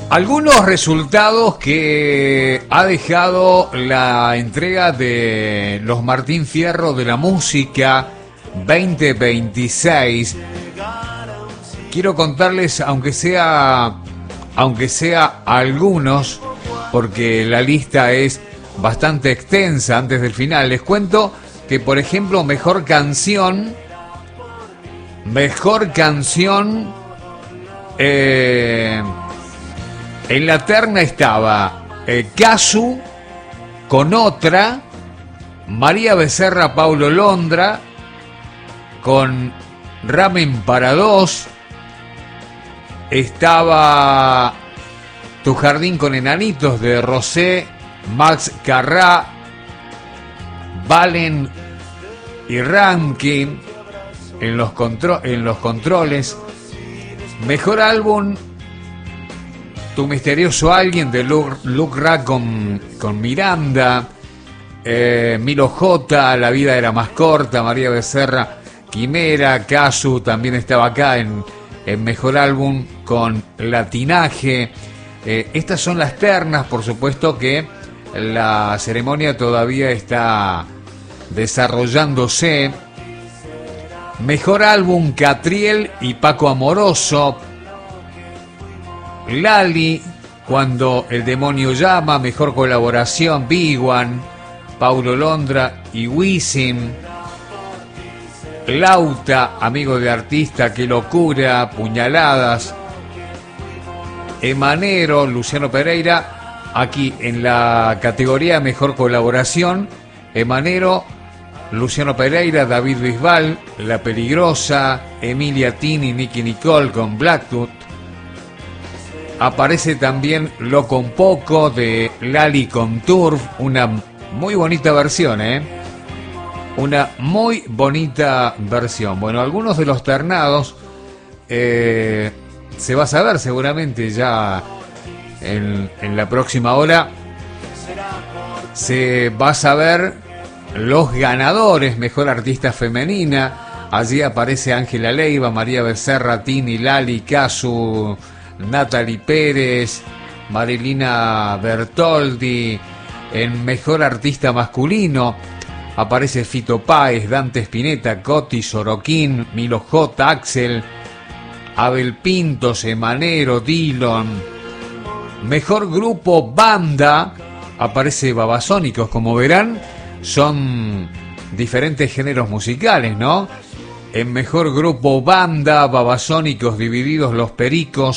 Algunos resultados que ha dejado la entrega de los Martín Fierro de la Música 2026. Quiero contarles, aunque sea algunos, porque la lista es bastante extensa antes del final. Les cuento que, por ejemplo, mejor canción, en la terna estaba Casu con Otra, María Becerra, Paulo Londra con Ramen para dos, estaba Tu Jardín con Enanitos de Rosé, Max Carrá, Valen y Ranking en los controles. Mejor álbum, Tu Misterioso Alguien de Luke Ra con Miranda, Milo J, La Vida Era Más Corta, María Becerra, Quimera, Casu también estaba acá en Mejor Álbum con Latinaje. Estas son las ternas, por supuesto que la ceremonia todavía está desarrollándose. Mejor Álbum, Catriel y Paco Amoroso. Lali, Cuando el Demonio Llama. Mejor Colaboración, Big One, Paulo Londra y Wisin. Lauta, Amigo de Artista, Qué Locura, Puñaladas. Emanero, Luciano Pereira. Aquí en la categoría Mejor Colaboración, Emanero, Luciano Pereira, David Bisbal, La Peligrosa, Emilia Tini, Nicky Nicole con Blacktooth. Aparece también Loco un Poco de Lali con Turf, una muy bonita versión, una muy bonita versión. Bueno, algunos de los ternados se va a saber seguramente ya en la próxima hora. Se va a saber los ganadores. Mejor Artista Femenina. Allí aparece Ángela Leiva, María Becerra, Tini, Lali, Casu, Natalie Pérez, Marilina Bertoldi. En Mejor Artista Masculino aparece Fito Páez, Dante Spinetta, Coti, Soroquín, Milo J, Axel, Abel Pintos, Emanero, Dillon. Mejor Grupo Banda aparece Babasónicos. Como verán, son diferentes géneros musicales, ¿no? En Mejor Grupo Banda, Babasónicos, Divididos Los Pericos,